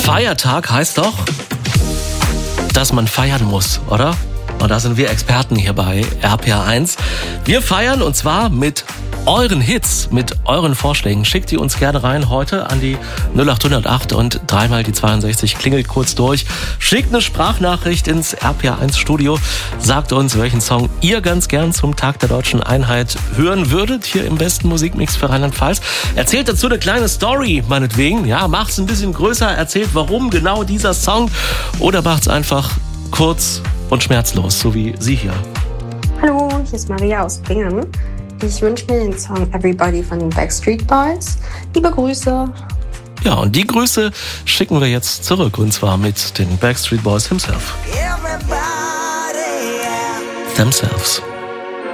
Feiertag heißt doch, dass man feiern muss, oder? Und da sind wir Experten hier bei RPA1. Wir feiern und zwar mit euren Hits, mit euren Vorschlägen. Schickt die uns gerne rein heute an die 0808 und dreimal die 62. Klingelt kurz durch. Schickt eine Sprachnachricht ins RPA1 Studio. Sagt uns, welchen Song ihr ganz gern zum Tag der Deutschen Einheit hören würdet, hier im besten Musikmix für Rheinland-Pfalz. Erzählt dazu eine kleine Story, meinetwegen. Ja, macht's ein bisschen größer, erzählt, warum genau dieser Song. Oder macht's einfach kurz und schmerzlos, so wie sie hier. Hallo, hier ist Maria aus Bingen. Ich wünsche mir den Song Everybody von den Backstreet Boys. Liebe Grüße. Ja, und die Grüße schicken wir jetzt zurück, und zwar mit den Backstreet Boys themselves.